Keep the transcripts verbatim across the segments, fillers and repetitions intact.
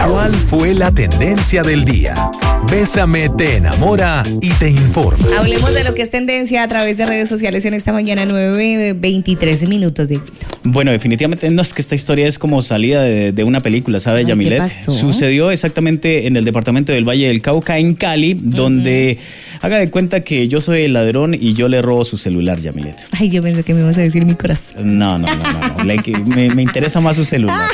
¿Cuál fue la tendencia del día? Bésame te enamora y te informa. Hablemos de lo que es tendencia a través de redes sociales en esta mañana, nueve veintitrés minutos de... Bueno, definitivamente no, es que esta historia es como salida de, de una película, ¿sabe, Ay, Yamilet? ¿qué pasó? Sucedió exactamente en el departamento del Valle del Cauca, en Cali, uh-huh. donde haga de cuenta que yo soy el ladrón y yo le robo su celular, Yamilet. Ay, yo pensé que me ibas a decir mi corazón. No, no, no, no, no. Like, me, me interesa más su celular.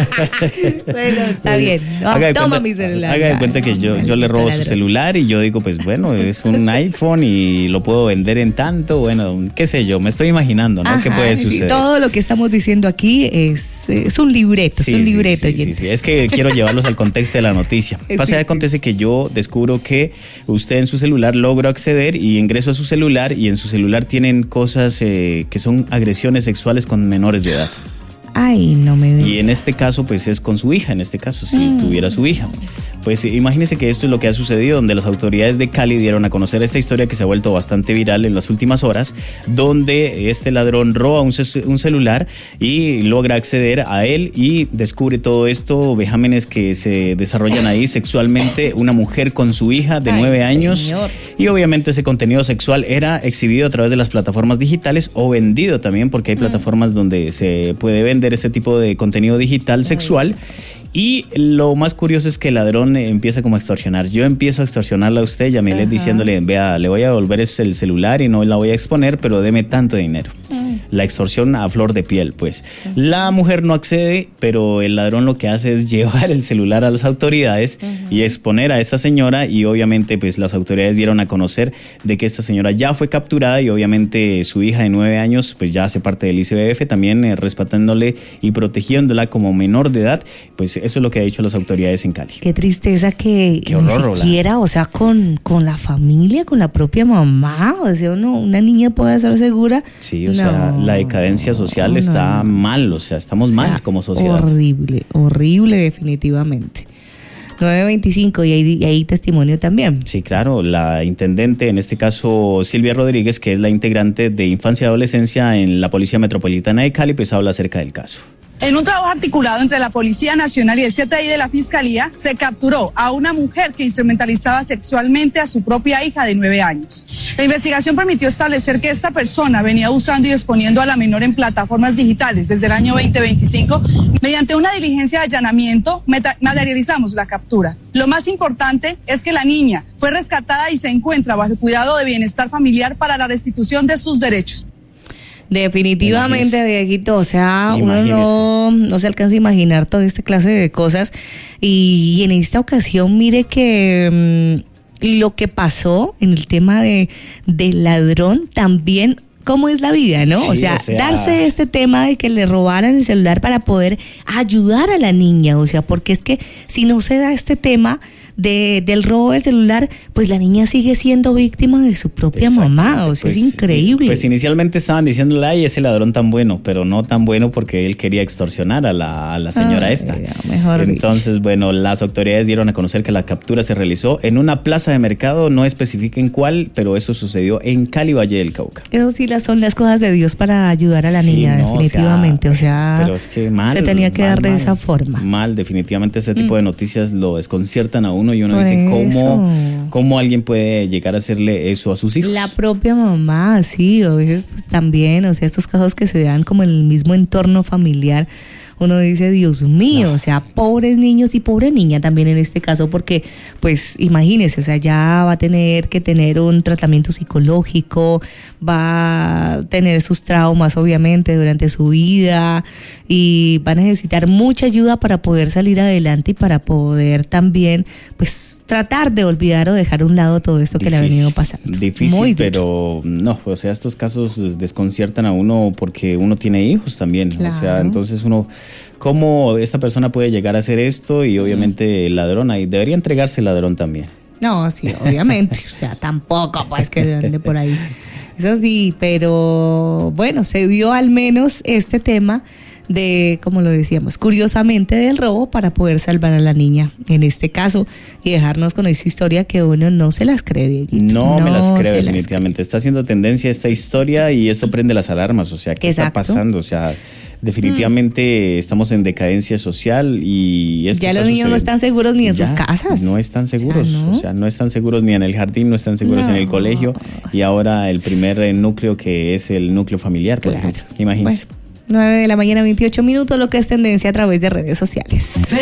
Bueno, está bien. No, haga de toma cuenta, mi celular. Haga de cuenta que yo, yo le robo su celular y yo digo, pues bueno, es un iPhone y lo puedo vender en tanto, bueno, qué sé yo, me estoy imaginando, ¿no? Ajá, ¿qué puede suceder? Todo lo que estamos diciendo aquí es, es un libreto, sí, es un sí, libreto. Sí, sí, sí, es que quiero llevarlos al contexto de la noticia. Pasa sí, y acontece sí. que yo descubro que usted en su celular logró acceder y ingreso a su celular y en su celular tienen cosas eh, que son agresiones sexuales con menores de edad. Ay, no me digas. Y en este caso, pues es con su hija, en este caso, si mm. tuviera su hija. Pues imagínense que esto es lo que ha sucedido, donde las autoridades de Cali dieron a conocer esta historia que se ha vuelto bastante viral en las últimas horas, donde este ladrón roba un, un celular y logra acceder a él y descubre todo esto, vejámenes que se desarrollan ahí sexualmente, una mujer con su hija de nueve años. Señor. Y obviamente ese contenido sexual era exhibido a través de las plataformas digitales o vendido también, porque hay mm. plataformas donde se puede vender este tipo de contenido digital sexual. Y lo más curioso es que el ladrón empieza como a extorsionar. Yo empiezo a extorsionarla a usted, Yamilet, uh-huh. diciéndole, vea, le voy a devolver el celular y no la voy a exponer, pero deme tanto dinero. Uh-huh. La extorsión a flor de piel, pues. Uh-huh. La mujer no accede, pero el ladrón lo que hace es llevar el celular a las autoridades uh-huh. y exponer a esta señora, y obviamente pues las autoridades dieron a conocer de que esta señora ya fue capturada y obviamente su hija de nueve años pues ya hace parte del I C B F, también eh, respetándole y protegiéndola como menor de edad, pues eso es lo que ha dicho las autoridades en Cali. Qué tristeza que Qué horror, ni siquiera, o sea, con, con la familia, con la propia mamá, o sea, uno, una niña puede estar segura. Sí, o no, sea, la decadencia social no, está no. mal, o sea, estamos o sea, mal como sociedad. Horrible, horrible definitivamente. nueve veinticinco y hay, y hay testimonio también. Sí, claro, la intendente, en este caso Silvia Rodríguez, que es la integrante de Infancia y Adolescencia en la Policía Metropolitana de Cali, pues habla acerca del caso. En un trabajo articulado entre la Policía Nacional y el C T I de la Fiscalía, se capturó a una mujer que instrumentalizaba sexualmente a su propia hija de nueve años. La investigación permitió establecer que esta persona venía usando y exponiendo a la menor en plataformas digitales desde el año veinte veinticinco. Mediante una diligencia de allanamiento, materializamos la captura. Lo más importante es que la niña fue rescatada y se encuentra bajo el cuidado de bienestar familiar para la restitución de sus derechos. Definitivamente, Dieguito, o sea, Imagínese. uno no, no se alcanza a imaginar toda esta clase de cosas y, y en esta ocasión mire que mmm, lo que pasó en el tema de del ladrón también, cómo es la vida, ¿no? Sí, o, sea, o sea, darse este tema de que le robaran el celular para poder ayudar a la niña, o sea, porque es que si no se da este tema de del robo del celular, pues la niña sigue siendo víctima de su propia mamá, o sea, pues, es increíble. Pues inicialmente estaban diciéndole, ay, ese ladrón tan bueno, pero no tan bueno porque él quería extorsionar a la, a la señora ay, esta. Ya, mejor Entonces, dicho. bueno, las autoridades dieron a conocer que la captura se realizó en una plaza de mercado, no especifiquen cuál, pero eso sucedió en Cali, Valle del Cauca. Eso sí las son las cosas de Dios para ayudar a la sí, niña, no, definitivamente, o sea, o sea pero es que mal, se tenía que mal, dar de mal, esa forma. Mal, definitivamente este tipo mm. de noticias lo desconciertan a uno y uno Por dice, eso. ¿cómo, ¿cómo alguien puede llegar a hacerle eso a sus hijos? La propia mamá, sí, a veces pues, también, o sea, estos casos que se dan como en el mismo entorno familiar, uno dice, Dios mío, no. o sea, pobres niños y pobre niña también en este caso, porque, pues, imagínese, o sea, ya va a tener que tener un tratamiento psicológico, va a tener sus traumas, obviamente, durante su vida, y va a necesitar mucha ayuda para poder salir adelante y para poder también, pues, tratar de olvidar o dejar a un lado todo esto que difícil, le ha venido pasando. Difícil, Muy pero no, o sea, estos casos desconciertan a uno porque uno tiene hijos también, claro. o sea, entonces uno... ¿Cómo esta persona puede llegar a hacer esto? Y obviamente el ladrón ahí, debería entregarse el ladrón también. No, sí, obviamente, o sea, tampoco pues que ande por ahí. Eso sí, pero bueno, se dio al menos este tema de, como lo decíamos, curiosamente del robo para poder salvar a la niña, en este caso, y dejarnos con esa historia que uno no se las cree, Dieguito. No, no me las creo definitivamente, las cree. Está haciendo tendencia esta historia y esto prende las alarmas, o sea, ¿qué Exacto. está pasando? O sea... definitivamente mm. estamos en decadencia social y esto ya los niños no están seguros ni en ya, sus casas. No están seguros, o sea, ¿no? o sea, no están seguros ni en el jardín, no están seguros no. en el colegio y ahora el primer núcleo que es el núcleo familiar, por claro. ejemplo. Imagínense. Bueno, nueve de la mañana, veintiocho minutos, lo que es tendencia a través de redes sociales.